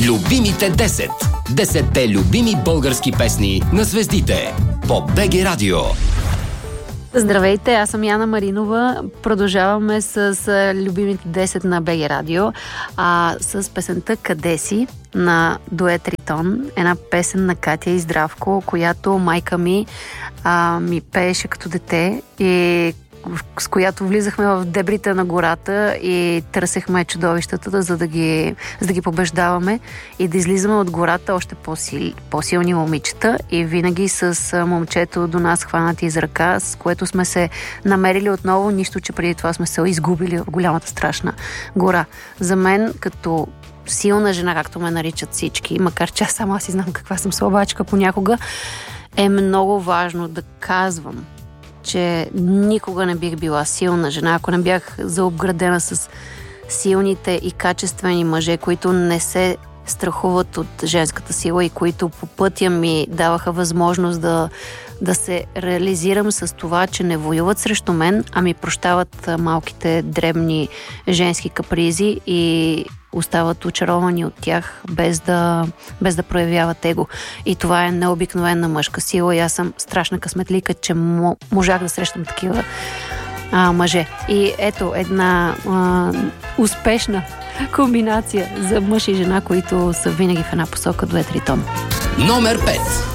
Любимите 10. 10-те любими български песни на звездите по БГ Радио. Здравейте, аз съм Яна Маринова. Продължаваме с любимите 10 на БГ Радио, с песента "Къде си" на дует Ритон. Една песен на Катя и Здравко, която майка ми ми пееше като дете и с която влизахме в дебрите на гората и търсехме чудовищата, за да ги побеждаваме и да излизаме от гората още по-силни момичета, и винаги с момчето до нас хванати из ръка, с което сме се намерили отново, нищо, че преди това сме се изгубили в голямата страшна гора. За мен, като силна жена, както ме наричат всички, макар че аз сама си знам каква съм слабачка понякога, е много важно да казвам, че никога не бих била силна жена, ако не бях заобградена с силните и качествени мъже, които не се страхуват от женската сила и които по пътя ми даваха възможност да се реализирам с това, че не воюват срещу мен, а ми прощават малките дребни женски капризи и остават очаровани от тях, без да проявяват его. И това е необикновена мъжка сила и аз съм страшна късметлика, че можах да срещам такива мъже. И ето една успешна комбинация за мъж и жена, които са винаги в една посока, дует Ритон. Номер 5.